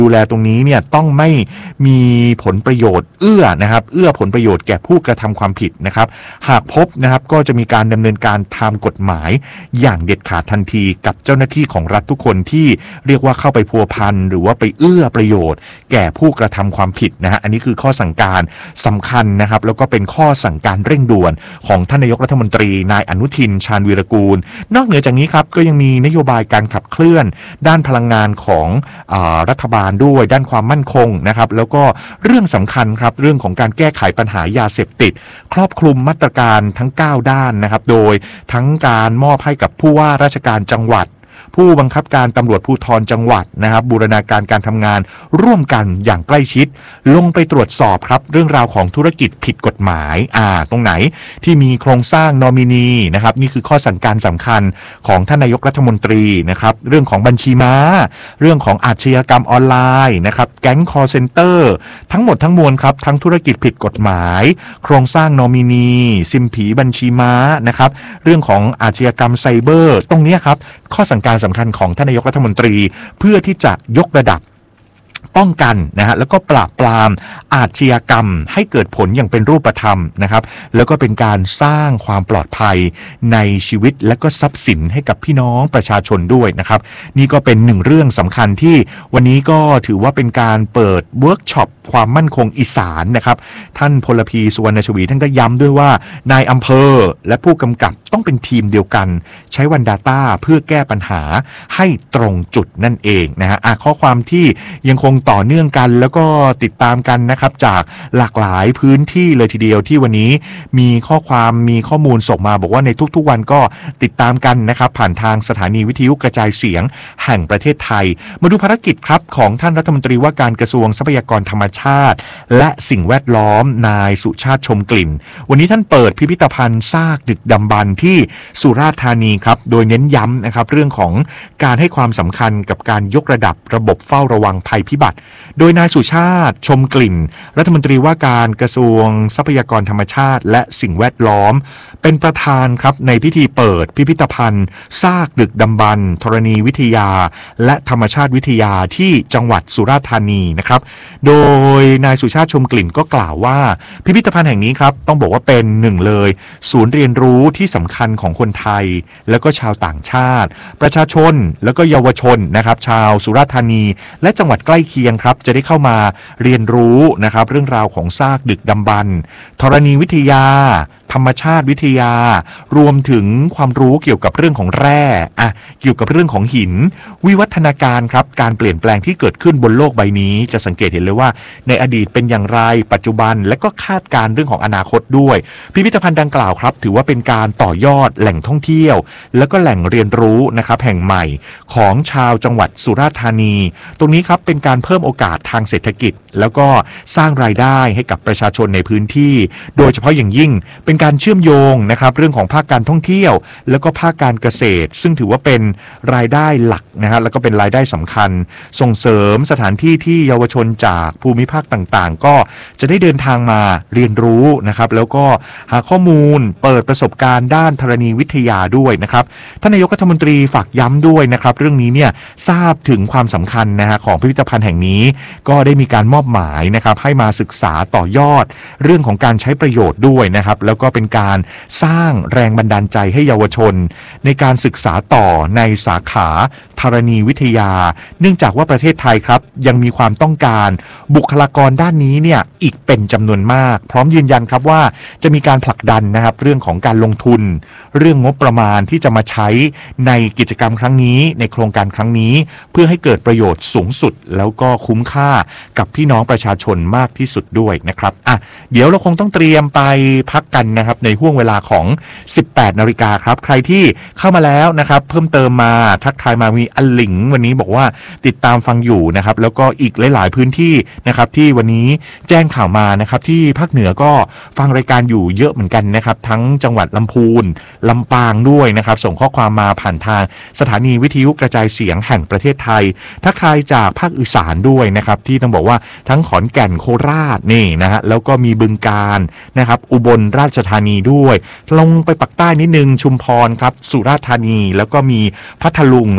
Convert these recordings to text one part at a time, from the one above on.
ดูแลตรงนี้เนี่ยต้องไม่มีผลประโยชน์เอื้อผลประโยชน์แก่ผู้กระทำความผิดนะครับหากพบนะครับก็จะมีการดำเนินการตามกฎหมายอย่างเด็ดขาดทันทีกับเจ้าหน้าที่ของรัฐทุกคนที่เรียกว่าเข้าไปพัวพันหรือว่าไปเอื้อประโยชน์แก่ผู้กระทำความผิดนะฮะอันนี้คือข้อสั่งการสำคัญนะครับแล้วก็เป็นข้อสั่งการเร่งด่วนของท่านนายกรัฐมนตรีนายอนุทินชาญวีรกูลนอกเหนือจากนี้ครับก็ยังมีนโยบายการขับเคลื่อนด้านพลังงานของรัฐบาลด้วยด้านความมั่นคงนะครับแล้วก็เรื่องสำคัญครับเรื่องของการแก้ไขปัญหายาเสพติดครอบคลุมมาตรการทั้ง9ด้านนะครับโดยทั้งการมอบให้กับผู้ว่าราชการจังหวัดผู้บังคับการตำรวจภูธรจังหวัดนะครับบูรณาการการทำงานร่วมกันอย่างใกล้ชิดลงไปตรวจสอบครับเรื่องราวของธุรกิจผิดกฎหมายตรงไหนที่มีโครงสร้างนอมินีนะครับนี่คือข้อสั่งการสำคัญของท่านนายกรัฐมนตรีนะครับเรื่องของบัญชีม้าเรื่องของอาชญากรรมออนไลน์นะครับแก๊งคอลเซ็นเตอร์ทั้งหมดทั้งมวลครับทั้งธุรกิจผิดกฎหมายโครงสร้างนอมินีซิมผีบัญชีม้านะครับเรื่องของอาชญากรรมไซเบอร์ตรงนี้ครับข้อสั่งการสำคัญของท่านนายกรัฐมนตรีเพื่อที่จะยกระดับป้องกันนะฮะแล้วก็ปราบปรามอาชญากรรมให้เกิดผลอย่างเป็นรูปธรรมนะครับแล้วก็เป็นการสร้างความปลอดภัยในชีวิตและก็ทรัพย์สินให้กับพี่น้องประชาชนด้วยนะครับนี่ก็เป็นหนึ่งเรื่องสำคัญที่วันนี้ก็ถือว่าเป็นการเปิดเวิร์กช็อปความมั่นคงอีสานนะครับท่านพลพีสุวรรณชวีท่านก็ย้ำด้วยว่านายอำเภอและผู้กำกับต้องเป็นทีมเดียวกันใช้วัน Data เพื่อแก้ปัญหาให้ตรงจุดนั่นเองนะฮะข้อความที่ยังคงต่อเนื่องกันแล้วก็ติดตามกันนะครับจากหลากหลายพื้นที่เลยทีเดียวที่วันนี้มีข้อความมีข้อมูลส่งมาบอกว่าในทุกๆวันก็ติดตามกันนะครับผ่านทางสถานีวิทยุกระจายเสียงแห่งประเทศไทยมาดูภารกิจครับของท่านรัฐมนตรีว่าการกระทรวงทรัพยากรธรรมชาติและสิ่งแวดล้อมนายสุชาติชมกลิ่นวันนี้ท่านเปิดพิพิธภัณฑ์ซากดึกดำบรรพ์ที่สุราษฎร์ธานีครับโดยเน้นย้ำนะครับเรื่องของการให้ความสำคัญกับการยกระดับระบบเฝ้าระวังภัยพิบัติโดยนายสุชาติชมกลิ่นรัฐมนตรีว่าการกระทรวงทรัพยากรธรรมชาติและสิ่งแวดล้อมเป็นประธานครับในพิธีเปิดพิพิธภัณฑ์ซากดึกดำบรรพ์ธรณีวิทยาและธรรมชาติวิทยาที่จังหวัดสุราษฎร์ธานีนะครับโดยนายสุชาติชมกลิ่นก็กล่าวว่าพิพิธภัณฑ์แห่งนี้ครับต้องบอกว่าเป็นหนึ่งเลยศูนย์เรียนรู้ที่สำคัญของคนไทยแล้วก็ชาวต่างชาติประชาชนแล้วก็เยาวชนนะครับชาวสุราษฎร์ธานีและจังหวัดใกล้เคียงครับจะได้เข้ามาเรียนรู้นะครับเรื่องราวของซากดึกดำบรรพ์ธรณีวิทยาธรรมชาติวิทยารวมถึงความรู้เกี่ยวกับเรื่องของแร่เกี่ยวกับเรื่องของหินวิวัฒนาการครับการเปลี่ยนแปลงที่เกิดขึ้นบนโลกใบนี้จะสังเกตเห็นเลยว่าในอดีตเป็นอย่างไรปัจจุบันและก็คาดการณ์เรื่องของอนาคตด้วยพิพิธภัณฑ์ดังกล่าวครับถือว่าเป็นการต่อยอดแหล่งท่องเที่ยวแล้วก็แหล่งเรียนรู้นะครับแห่งใหม่ของชาวจังหวัดสุราษฎร์ธานีตรงนี้ครับเป็นการเพิ่มโอกาสทางเศรษฐกิจแล้วก็สร้างรายได้ให้กับประชาชนในพื้นที่โดยเฉพาะอย่างยิ่งเป็นการเชื่อมโยงนะครับเรื่องของภาคการท่องเที่ยวแล้วก็ภาคการเกษตรซึ่งถือว่าเป็นรายได้หลักนะฮะแล้วก็เป็นรายได้สำคัญส่งเสริมสถานที่ที่เยาวชนจากภูมิภาคต่างๆก็จะได้เดินทางมาเรียนรู้นะครับแล้วก็หาข้อมูลเปิดประสบการณ์ด้านธรณีวิทยาด้วยนะครับท่านนายกรัฐมนตรีฝากย้ำด้วยนะครับเรื่องนี้เนี่ยทราบถึงความสำคัญนะฮะของพิพิธภัณฑ์แห่งนี้ก็ได้มีการมอบหมายนะครับให้มาศึกษาต่อยอดเรื่องของการใช้ประโยชน์ด้วยนะครับแล้วก็เป็นการสร้างแรงบันดาลใจให้เยาวชนในการศึกษาต่อในสาขาธรณีวิทยาเนื่องจากว่าประเทศไทยครับยังมีความต้องการบุคลากรด้านนี้เนี่ยอีกเป็นจำนวนมากพร้อมยืนยันครับว่าจะมีการผลักดันนะครับเรื่องของการลงทุนเรื่องงบประมาณที่จะมาใช้ในกิจกรรมครั้งนี้ในโครงการครั้งนี้เพื่อให้เกิดประโยชน์สูงสุดแล้วก็คุ้มค่ากับพี่น้องประชาชนมากที่สุดด้วยนะครับเดี๋ยวเราคงต้องเตรียมไปพักกันนะครับในห่วงเวลาของ 18 นาฬิกาครับใครที่เข้ามาแล้วนะครับเพิ่มเติมมาทักทายมามีอัลหลิงวันนี้บอกว่าติดตามฟังอยู่นะครับแล้วก็อีกหลายๆพื้นที่นะครับที่วันนี้แจ้งข่าวมานะครับที่ภาคเหนือก็ฟังรายการอยู่เยอะเหมือนกันนะครับทั้งจังหวัดลำพูนลำปางด้วยนะครับส่งข้อความมาผ่านทางสถานีวิทยุกระจายเสียงแห่งประเทศไทยทักทายจากภาคอีสานด้วยนะครับที่ต้องบอกว่าทั้งขอนแก่นโคราชนี่นะฮะแล้วก็มีบึงกาฬนะครับอุบลราชธานีด้วยลงไปปักใต้นิดนึงชุมพรครับสุราษฎร์ธานีแล้วก็มีพัทลุงและจังหวัด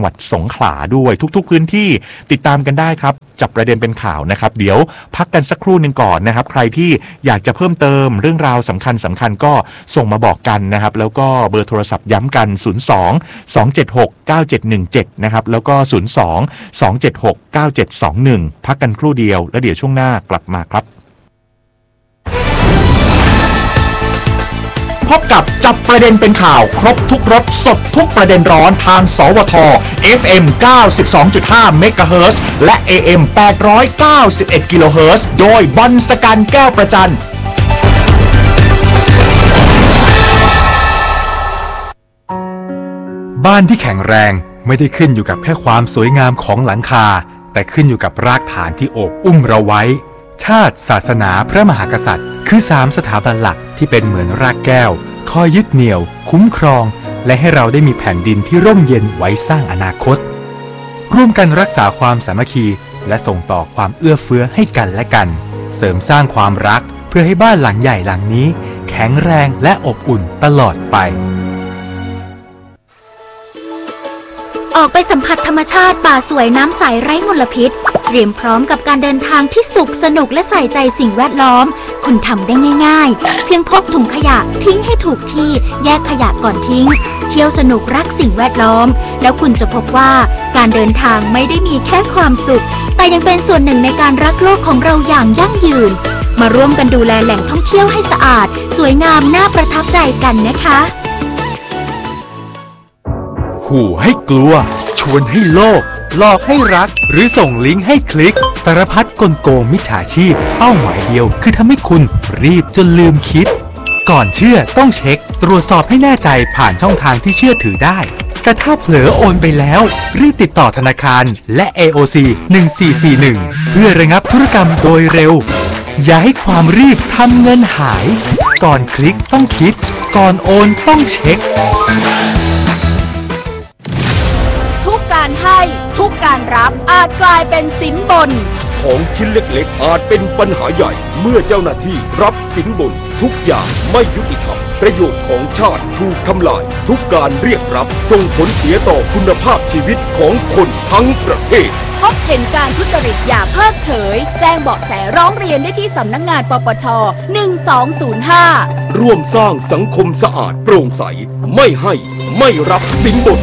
วัดสงขลาด้วยทุกๆพื้นที่ติดตามกันได้ครับจับประเด็นเป็นข่าวนะครับเดี๋ยวพักกันสักครู่หนึ่งก่อนนะครับใครที่อยากจะเพิ่มเติมเรื่องราวสำคัญก็ส่งมาบอกกันนะครับแล้วก็เบอร์โทรศัพท์ย้ำกัน02-276-9717นะครับแล้วก็02-276-9721พักกันครู่เดียวแล้วเดี๋ยวช่วงหน้ากลับมาครับพบกับจับประเด็นเป็นข่าวครบทุกรสสดทุกประเด็นร้อนทางสวท FM 92.5 MHz และ AM 891 kHz โดยบอลสกันแก้วประจันบ้านที่แข็งแรงไม่ได้ขึ้นอยู่กับแค่ความสวยงามของหลังคาแต่ขึ้นอยู่กับรากฐานที่โอบอุ้มเราไว้ชาติศาสนาพระมหากษัตริย์คือ3สถาบันหลักที่เป็นเหมือนรากแก้วคอยยึดเหนี่ยวคุ้มครองและให้เราได้มีแผ่นดินที่ร่มเย็นไว้สร้างอนาคตร่วมกันรักษาความสามัคคีและส่งต่อความเอื้อเฟื้อให้กันและกันเสริมสร้างความรักเพื่อให้บ้านหลังใหญ่หลังนี้แข็งแรงและอบอุ่นตลอดไปออกไปสัมผัสธรรมชาติป่าสวยน้ำใสไร้มลพิษเตรียมพร้อมกับการเดินทางที่สุขสนุกและใส่ใจสิ่งแวดล้อมคุณทำได้ง่ายๆเพียงพกถุงขยะทิ้งให้ถูกที่แยกขยะก่อนทิ้งเที่ยวสนุกรักสิ่งแวดล้อมแล้วคุณจะพบว่าการเดินทางไม่ได้มีแค่ความสุขแต่ยังเป็นส่วนหนึ่งในการรักโลกของเราอย่างยั่งยืนมาร่วมกันดูแลแหล่งท่องเที่ยวให้สะอาดสวยงามน่าประทับใจกันนะคะขู่ให้กลัวชวนให้โลภหลอกให้รักหรือส่งลิงก์ให้คลิกสารพัดกลโกงมิจฉาชีพเป้าหมายเดียวคือทำให้คุณรีบจนลืมคิดก่อนเชื่อต้องเช็คตรวจสอบให้แน่ใจผ่านช่องทางที่เชื่อถือได้แต่ถ้าเผลอโอนไปแล้วรีบติดต่อธนาคารและ AOC 1441เพื่อระงับธุรกรรมโดยเร็วอย่าให้ความรีบทำเงินหายก่อนคลิกต้องคิดก่อนโอนต้องเช็คทุกการให้ทุกการรับอาจกลายเป็นสินบนของชิ้นเล็กๆอาจเป็นปัญหาใหญ่เมื่อเจ้าหน้าที่รับสินบนทุกอย่างไม่ยุติธรรมประโยชน์ของชาติถูกทำลายทุกการเรียกรับส่งผลเสียต่อคุณภาพชีวิตของคนทั้งประเทศพบเห็นการทุจริตอย่าเพิกเฉยแจ้งเบาะแสร้องเรียนได้ที่สำนักงานปปช1205 ร่วมสร้างสังคมสะอาดโปร่งใสไม่ให้ไม่รับสินบน